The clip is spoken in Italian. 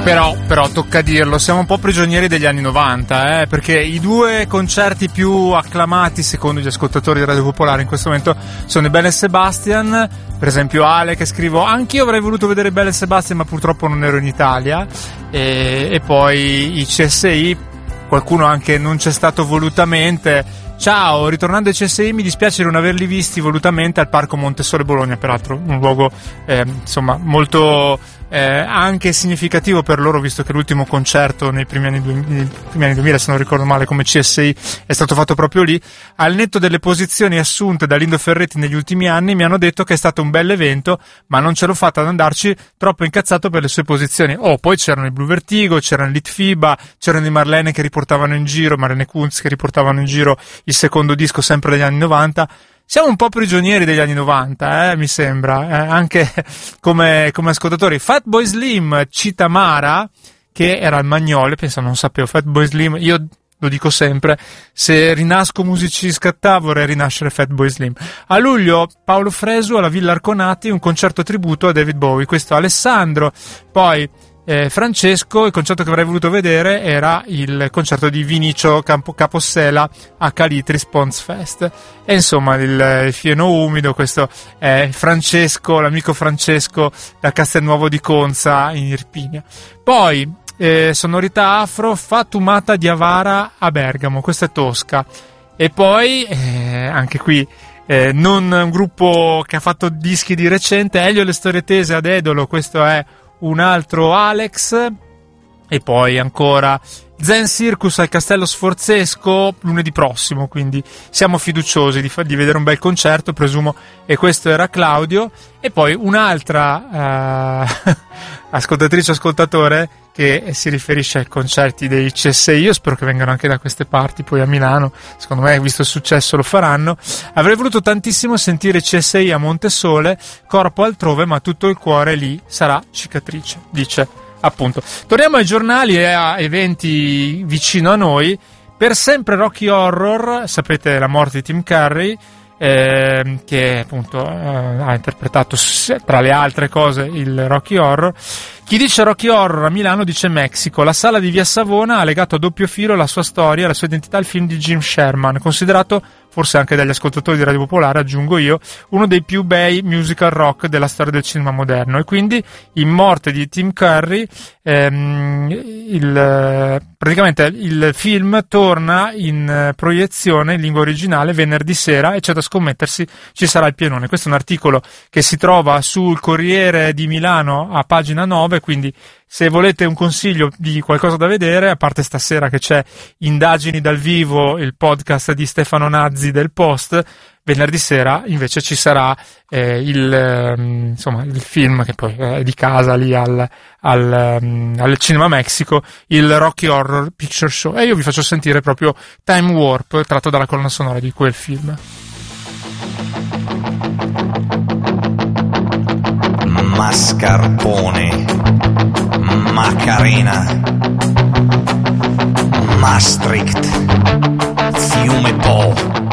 Però tocca dirlo, siamo un po' prigionieri degli anni 90, perché i due concerti più acclamati secondo gli ascoltatori di Radio Popolare in questo momento sono i Belle e Sebastian. Per esempio Ale che scrivo: anch'io avrei voluto vedere Belle e Sebastian ma purtroppo non ero in Italia, e poi i CSI, qualcuno anche non c'è stato volutamente. Ciao, ritornando ai CSI, mi dispiace di non averli visti volutamente al Parco Montesole Bologna, peraltro un luogo insomma molto anche significativo per loro, visto che l'ultimo concerto nei primi anni 2000, se non ricordo male, come CSI è stato fatto proprio lì. Al netto delle posizioni assunte da Lindo Ferretti negli ultimi anni, mi hanno detto che è stato un bel evento, ma non ce l'ho fatta ad andarci, troppo incazzato per le sue posizioni. Poi c'erano i Blue Vertigo, c'erano i Litfiba, c'erano i Marlene che riportavano in giro, Marlene Kunz che riportavano in giro il secondo disco sempre degli anni 90. Siamo un po' prigionieri degli anni 90, mi sembra, anche come ascoltatori. Fatboy Slim cita Mara, che era il Magnoli, penso, non sapevo. Fatboy Slim, io lo dico sempre, se rinasco musicista vorrei rinascere Fatboy Slim. A luglio Paolo Fresu alla Villa Arconati, un concerto tributo a David Bowie, questo Alessandro. Poi Francesco, il concerto che avrei voluto vedere era il concerto di Vinicio Capossela a Calitri Spons Fest, e insomma il fieno umido. Questo è Francesco, l'amico Francesco da Castelnuovo di Conza in Irpinia. Poi sonorità afro, Fatumata di Avara a Bergamo, questa è Tosca. E poi anche qui non un gruppo che ha fatto dischi di recente, Elio e le storie tese ad Edolo, questo è un altro Alex. E poi ancora Zen Circus al Castello Sforzesco lunedì prossimo, quindi siamo fiduciosi di vedere un bel concerto, presumo, e questo era Claudio. E poi un'altra ascoltatrice ascoltatore che si riferisce ai concerti dei CSI, io spero che vengano anche da queste parti, poi a Milano, secondo me, visto il successo, lo faranno. Avrei voluto tantissimo sentire CSI a Montesole, corpo altrove, ma tutto il cuore lì sarà cicatrice, dice appunto. Torniamo ai giornali e a eventi vicino a noi. Per sempre Rocky Horror, sapete la morte di Tim Curry, che appunto ha interpretato tra le altre cose il Rocky Horror. Chi dice Rocky Horror a Milano dice Mexico. La sala di Via Savona ha legato a doppio filo la sua storia, la sua identità al film di Jim Sherman, considerato, forse anche dagli ascoltatori di Radio Popolare, aggiungo io, uno dei più bei musical rock della storia del cinema moderno. E quindi, in morte di Tim Curry, praticamente il film torna in proiezione in lingua originale venerdì sera, e c'è da scommettersi ci sarà il pienone. Questo è un articolo che si trova sul Corriere di Milano a pagina 9, quindi se volete un consiglio di qualcosa da vedere, a parte stasera che c'è Indagini dal vivo, il podcast di Stefano Nazzi del Post, venerdì sera invece ci sarà il film che poi è di casa lì al Cinema Mexico, il Rocky Horror Picture Show, e io vi faccio sentire proprio Time Warp tratto dalla colonna sonora di quel film. Mascarpone, Macarena, Maastricht, Fiume Po,